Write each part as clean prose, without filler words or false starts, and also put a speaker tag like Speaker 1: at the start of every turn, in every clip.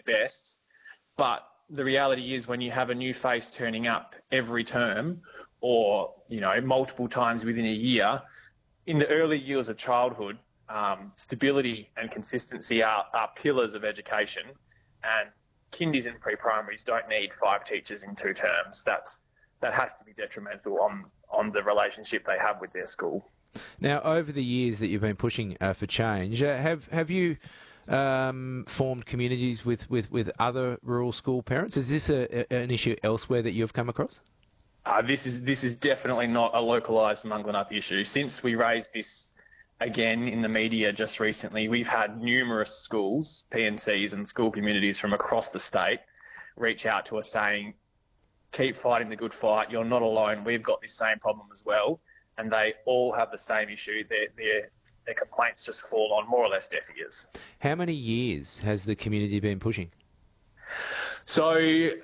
Speaker 1: their best. But the reality is when you have a new face turning up every term or, multiple times within a year, in the early years of childhood, stability and consistency are pillars of education, and kindies and pre-primaries don't need 5 teachers in 2 terms. That has to be detrimental on the relationship they have with their school.
Speaker 2: Now, over the years that you've been pushing for change, have you formed communities with other rural school parents? Is this an issue elsewhere that you've come across?
Speaker 1: This is definitely not a localised Manglanup issue. Since we raised this again in the media just recently, we've had numerous schools, PNCs and school communities from across the state reach out to us saying, keep fighting the good fight, you're not alone, we've got this same problem as well. And they all have the same issue. Their complaints just fall on more or less deaf ears.
Speaker 2: How many years has the community been pushing?
Speaker 1: So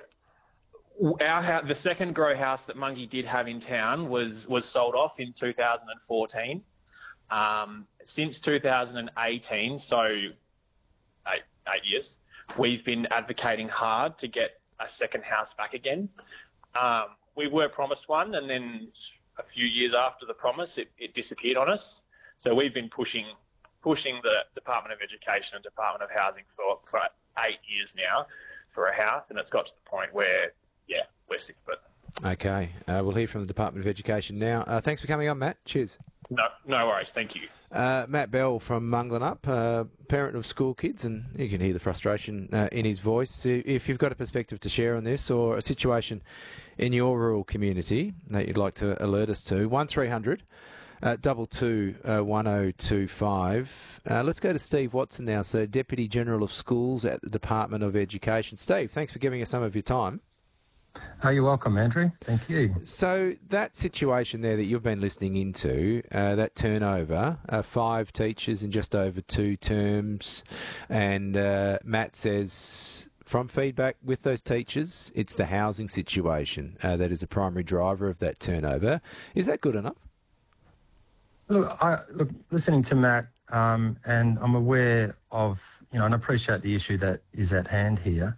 Speaker 1: the second grow house that Mungie did have in town was sold off in 2014. Since 2018, so 8 years, we've been advocating hard to get a second house back again. We were promised one, and then a few years after the promise, it disappeared on us. So we've been pushing the Department of Education and Department of Housing for 8 years now for a house, and it's got to the point where, we're sick of it.
Speaker 2: Okay. We'll hear from the Department of Education now. Thanks for coming on, Matt. Cheers.
Speaker 1: No worries. Thank you.
Speaker 2: Matt Bell from Manglanup, parent of school kids, and you can hear the frustration in his voice. If you've got a perspective to share on this or a situation in your rural community that you'd like to alert us to, 1300 22 1025. Let's go to Steve Watson now, so Deputy General of Schools at the Department of Education. Steve, thanks for giving us some of your time.
Speaker 3: You're welcome, Andrew. Thank you.
Speaker 2: So that situation there that you've been listening into, that turnover, 5 teachers in just over 2 terms, and Matt says from feedback with those teachers, it's the housing situation that is a primary driver of that turnover. Is that good enough?
Speaker 3: Look, listening to Matt, and I'm aware of, and appreciate the issue that is at hand here.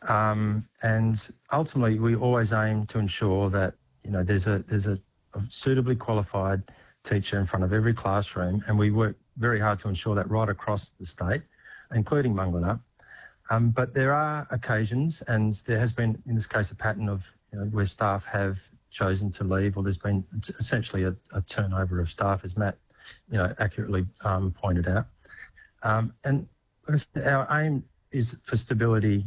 Speaker 3: And ultimately, we always aim to ensure that there's a suitably qualified teacher in front of every classroom, and we work very hard to ensure that right across the state, including Manglanup. But there are occasions, and there has been in this case a pattern of where staff have chosen to leave, or there's been essentially a turnover of staff, as Matt accurately pointed out. And our aim is for stability,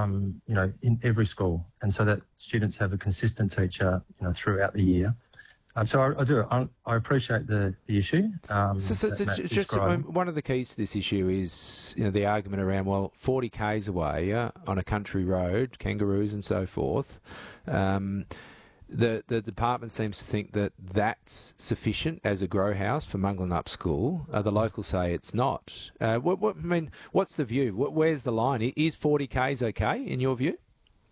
Speaker 3: in every school, and so that students have a consistent teacher, throughout the year. So I appreciate the issue.
Speaker 2: It's just one of the keys to this issue is the argument around 40 k's away on a country road, kangaroos and so forth. The department seems to think that that's sufficient as a grow house for Manglanup School. The locals say it's not. What's the view? Where's the line? Is 40 k's okay in your view?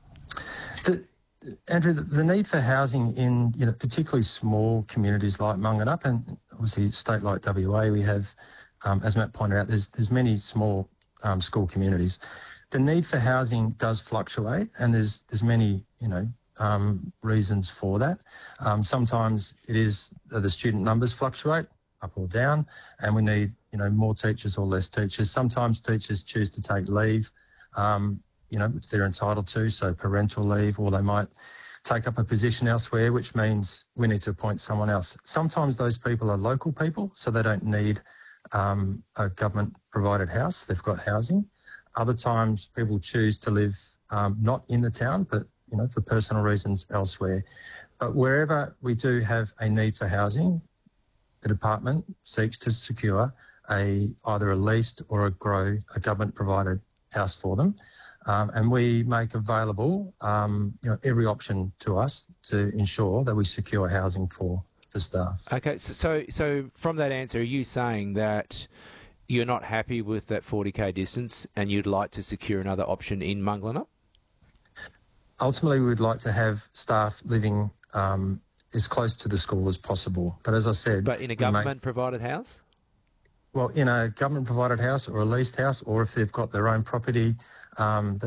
Speaker 3: Andrew, the need for housing in particularly small communities like Manglanup, and obviously a state like WA, we have, as Matt pointed out, there's many small school communities. The need for housing does fluctuate, and there's many reasons for that. Sometimes it is the student numbers fluctuate up or down, and we need more teachers or less teachers. Sometimes teachers choose to take leave, which they're entitled to, so parental leave, or they might take up a position elsewhere, which means we need to appoint someone else. Sometimes those people are local people, so they don't need a government-provided house. They've got housing. Other times people choose to live not in the town, but for personal reasons elsewhere. But wherever we do have a need for housing, the department seeks to secure either a leased or a government-provided house for them. And we make available, every option to us to ensure that we secure housing for staff.
Speaker 2: Okay, so from that answer, are you saying that you're not happy with that 40k distance and you'd like to secure another option in Manglanup?
Speaker 3: Ultimately, we would like to have staff living as close to the school as possible. But as I said...
Speaker 2: But in a government-provided house?
Speaker 3: Well, in a government-provided house or a leased house, or if they've got their own property that